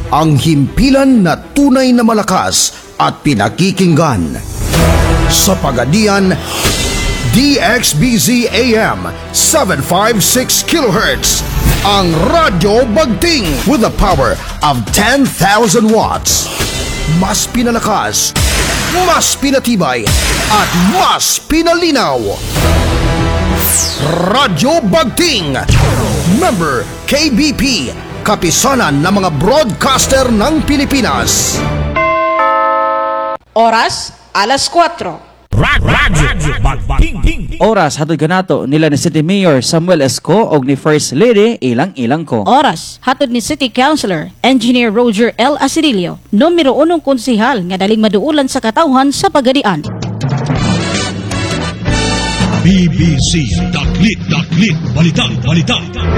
ang himpilan na tunay na malakas at pinakikinggan. Sa Pagadian, DXBZ AM 756 kHz, ang Radyo Bagting with the power of 10,000 watts. Mas pinalakas, mas pinatibay, at mas pinalinaw. Radyo Bagting, member KBP, kapisanan ng mga broadcaster ng Pilipinas. Oras, alas 4. Radyo Bagting. Oras hatod kanato nila ni City Mayor Samuel Esco og ni First Lady Ilang ko. Oras, hatod ni City Councilor, Engineer Roger L. Acirilio, numero 1 konsihal nga daling maduulan sa katawhan sa Pagadian. BBC Daklit Balita.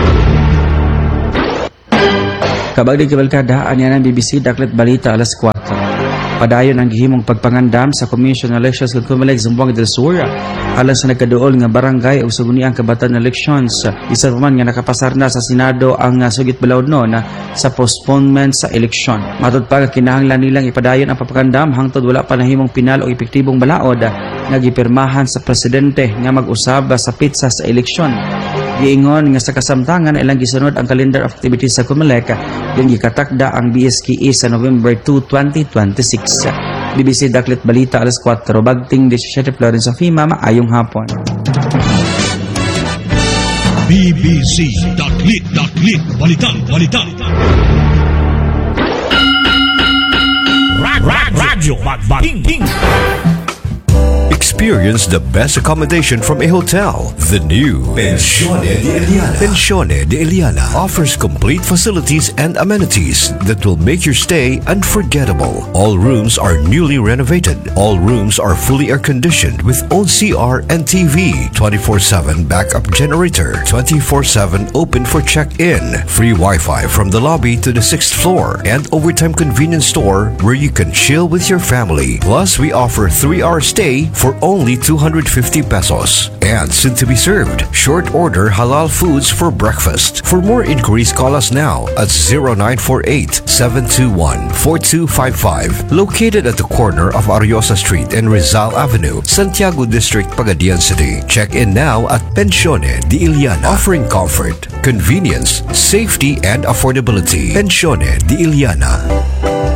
Kabagdi kabalkada anya ng BBC Daklit Balita alas 4. Padayon ang gihimong pagpangandam sa Commission on Elections kung Comelec Zamboanga del Sur alang sa nagkaduol nga barangay o suguniang kabatan na elections. Isa man nga nakapasar na sa Senado ang sugit balawd no na sa postponement sa eleksyon. Matod pa kinahanglan nilang ipadayon ang papagandam hangtod wala pa nahimong pinal o epektibong balaod nga gipirmahan sa presidente nga mag-usab sa pitsa sa eleksyon. Giingon nga sa kasamtangan ilang gisunod ang calendar of activities sa Comelec yung gikatakda ang BSKE sa November 2, 2026. BBC Daklit Balita alas 4 Bagting 17 Florence Fima maayong hapon. BBC Daklit Balita. Radyo Bagting. Experience the best accommodation from a hotel. The new Pensione de Eliana. Pensione de Eliana offers complete facilities and amenities that will make your stay unforgettable. All rooms are newly renovated. All rooms are fully air-conditioned with own CR and TV, 24/7 backup generator, 24/7 open for check-in, free Wi-Fi from the lobby to the 6th floor, and overtime convenience store where you can chill with your family. Plus, we offer 3-hour stay for only 250 pesos. And soon to be served, short order halal foods for breakfast. For more inquiries, call us now at 0948-721-4255. Located at the corner of Ariosa Street and Rizal Avenue, Santiago District, Pagadian City. Check in now at Pensione de Eliana, offering comfort, convenience, safety, and affordability. Pensione de Eliana.